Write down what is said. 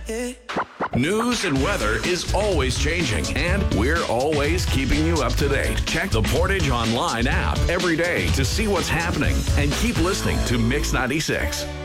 News and weather is always changing, and we're always keeping you up to date. Check the Portage Online app every day to see what's happening, and keep listening to Mix 96.